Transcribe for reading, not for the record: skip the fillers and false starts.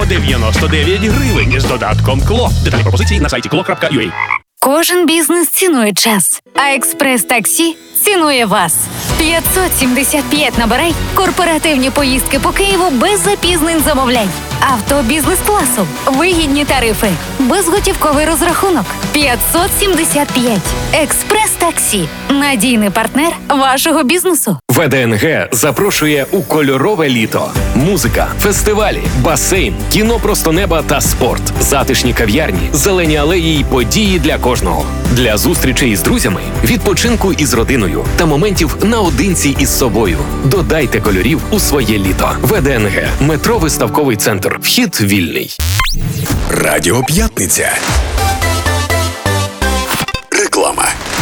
99 гривень з додатком КЛО. Деталі пропозиції на сайті klo.ua. Кожен бізнес цінує час, а експрес-таксі цінує вас. 575 набирай, корпоративні поїздки по Києву без запізнень замовляй. Авто бізнес-класу, вигідні тарифи, безготівковий розрахунок. 575. Експрес-таксі. Надійний партнер вашого бізнесу. ВДНГ запрошує у кольорове літо. Музика, фестивалі, басейн, кіно просто неба та спорт. Затишні кав'ярні, зелені алеї й події для кожного. Для зустрічей із друзями, відпочинку із родиною та моментів наодинці із собою. Додайте кольорів у своє літо. ВДНГ. Метро Виставковий центр. Вхід вільний. Радіо П'ятниця. Реклама.